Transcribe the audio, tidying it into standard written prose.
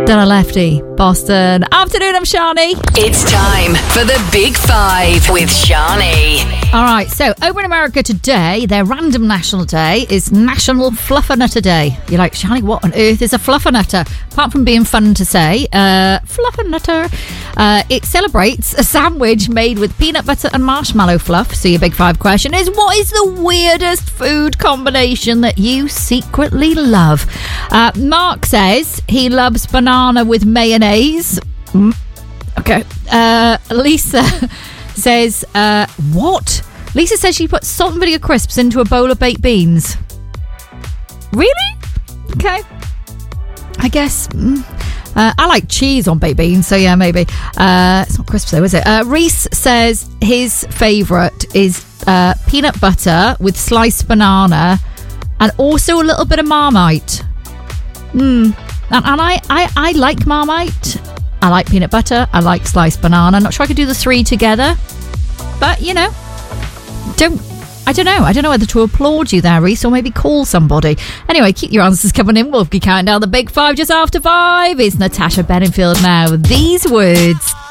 Done a lefty. Boston. Afternoon, I'm Shani. It's time for the Big Five with Shani. All right, so over in America today, their random national day is National Fluffernutter Day. You're like, Shani, what on earth is a fluffernutter? Apart from being fun to say, fluffernutter. It celebrates a sandwich made with peanut butter and marshmallow fluff. So your Big Five question is, what is the weirdest food combination that you secretly love? Mark says he loves banana with mayonnaise. Okay. Lisa says, what? Lisa says she put salt and vinegar crisps into a bowl of baked beans. Really? Okay. I guess... I like cheese on baked beans, so yeah, maybe. It's not crisps though, is it? Reese says his favourite is peanut butter with sliced banana and also a little bit of Marmite. And I like Marmite. I like peanut butter. I like sliced banana. I'm not sure I could do the three together. But, you know, I don't know. I don't know whether to applaud you there, Reese, or maybe call somebody. Anyway, keep your answers coming in. We'll be counting down the Big Five just after 5. It's Natasha Bedingfield now. These words.